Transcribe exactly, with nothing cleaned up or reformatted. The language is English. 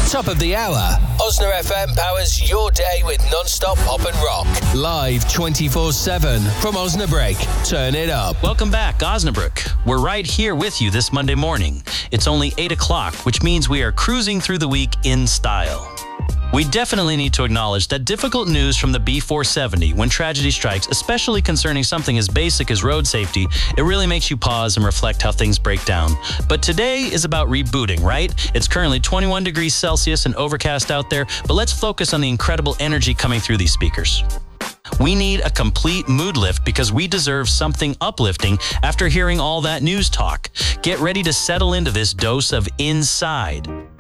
Top of the hour, Osna F M powers your day with non-stop pop and rock. Live twenty-four seven from Osnabrück. Turn it up. Welcome back, Osnabrück. We're right here with you this Monday morning. It's only eight o'clock, which means we are cruising through the week in style. We definitely need to acknowledge that difficult news from the B four seventy when tragedy strikes, especially concerning something as basic as road safety, it really makes you pause and reflect how things break down. But today is about rebooting, right? It's currently twenty-one degrees Celsius and overcast out there, but let's focus on the incredible energy coming through these speakers. We need a complete mood lift because we deserve something uplifting after hearing all that news talk. Get ready to settle into this dose of inside.